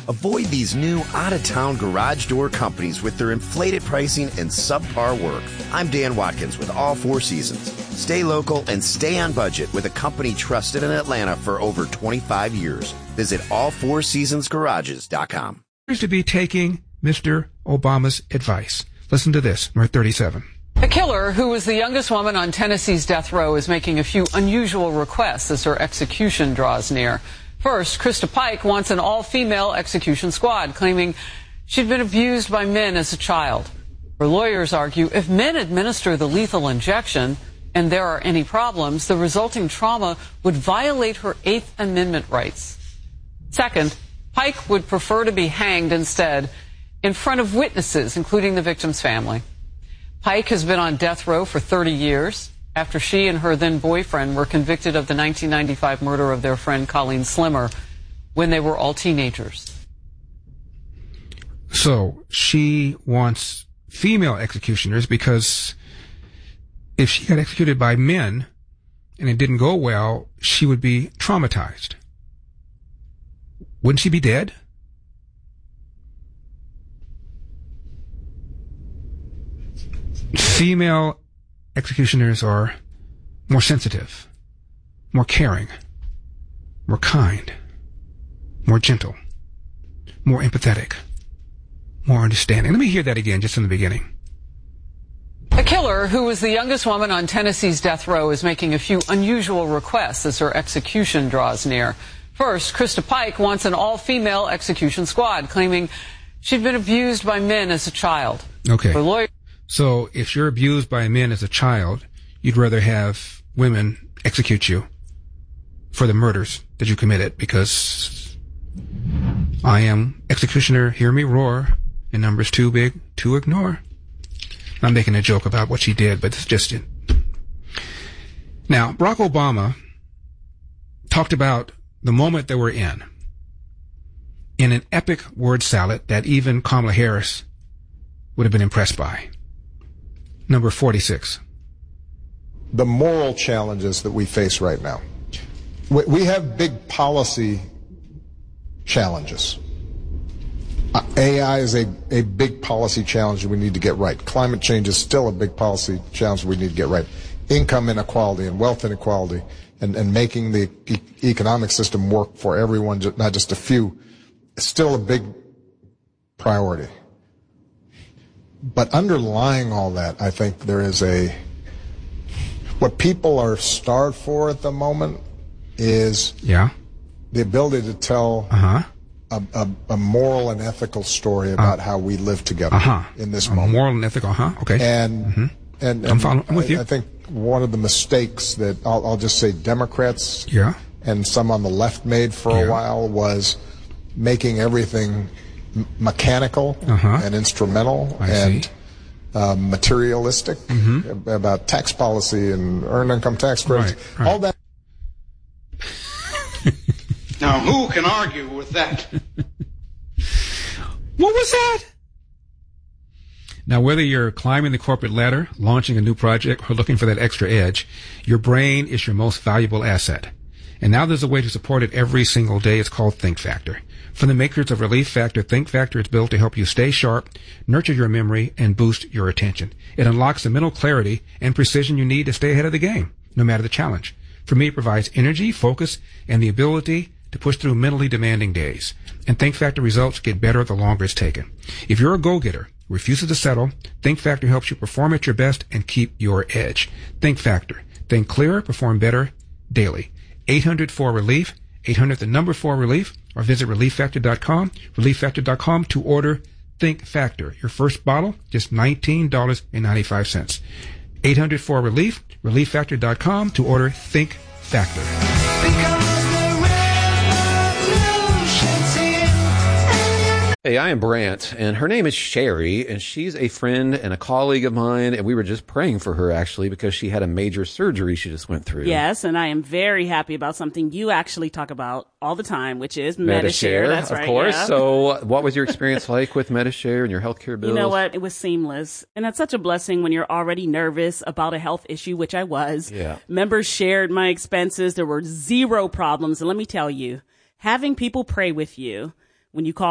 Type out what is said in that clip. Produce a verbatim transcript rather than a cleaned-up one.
Avoid these new, out-of-town garage door companies with their inflated pricing and subpar work. I'm Dan Watkins with All Four Seasons. Stay local and stay on budget with a company trusted in Atlanta for over twenty-five years. Visit all four seasons garages dot com. To be taking Mister Obama's advice. Listen to this, number thirty-seven. A killer who was the youngest woman on Tennessee's death row is making a few unusual requests as her execution draws near. First, Krista Pike wants an all-female execution squad, claiming she'd been abused by men as a child. Her lawyers argue if men administer the lethal injection and there are any problems, the resulting trauma would violate her Eighth Amendment rights. Second, Pike would prefer to be hanged instead in front of witnesses, including the victim's family. Pike has been on death row for thirty years. After she and her then-boyfriend were convicted of the nineteen ninety-five murder of their friend Colleen Slimmer when they were all teenagers. So she wants female executioners because if she got executed by men and it didn't go well, she would be traumatized. Wouldn't she be dead? Female executioners are more sensitive, more caring, more kind, more gentle, more empathetic, more understanding. Let me hear that again just in the beginning. A killer who was the youngest woman on Tennessee's death row is making a few unusual requests as her execution draws near. First, Krista Pike wants an all-female execution squad, claiming she'd been abused by men as a child. Okay. Her lawyer- So if you're abused by men as a child, you'd rather have women execute you for the murders that you committed because I am executioner, hear me roar, and numbers too big to ignore. I'm making a joke about what she did, but it's just it. Now, Barack Obama talked about the moment that we're in in an epic word salad that even Kamala Harris would have been impressed by. Number forty-six. The moral challenges that we face right now. We, we have big policy challenges. Uh, A I is a, a big policy challenge we need to get right. Climate change is still a big policy challenge we need to get right. Income inequality and wealth inequality and, and making the e- economic system work for everyone, not just a few, is still a big priority. But underlying all that, I think there is a, what people are starved for at the moment is yeah. the ability to tell uh-huh. a, a, a moral and ethical story about uh, how we live together uh-huh. in this a moment. Moral and ethical, huh? Okay. And, mm-hmm. and, and I'm, following, I'm with I, you. I think one of the mistakes that I'll, I'll just say Democrats yeah. and some on the left made for yeah. a while was making everything m- mechanical uh-huh. and instrumental I and see. Uh, materialistic mm-hmm. about tax policy and earned income tax credits, right, right. all that. Now, who can argue with that? What was that? Now, whether you're climbing the corporate ladder, launching a new project, or looking for that extra edge, your brain is your most valuable asset. And now there's a way to support it every single day. It's called Think Factor. From the makers of Relief Factor, Think Factor is built to help you stay sharp, nurture your memory, and boost your attention. It unlocks the mental clarity and precision you need to stay ahead of the game, no matter the challenge. For me, it provides energy, focus, and the ability to push through mentally demanding days. And Think Factor results get better the longer it's taken. If you're a go-getter who refuses to settle, Think Factor helps you perform at your best and keep your edge. Think Factor. Think clearer, perform better daily. eight hundred four relief, eight hundred the number four relief, or visit relief factor dot com, relief factor dot com to order Think Factor. Your first bottle, just nineteen dollars and ninety-five cents. eight hundred four relief, relief factor dot com to order Think Factor. Hey, I am Brant, and her name is Sherry, and she's a friend and a colleague of mine, and we were just praying for her, actually, because she had a major surgery she just went through. Yes, and I am very happy about something you actually talk about all the time, which is Medi-Share. That's of right, course. yeah. So what was your experience like with Medi-Share and your healthcare bills? You know what? It was seamless. And that's such a blessing when you're already nervous about a health issue, which I was. Yeah. Members shared my expenses. There were zero problems. And let me tell you, having people pray with you when you call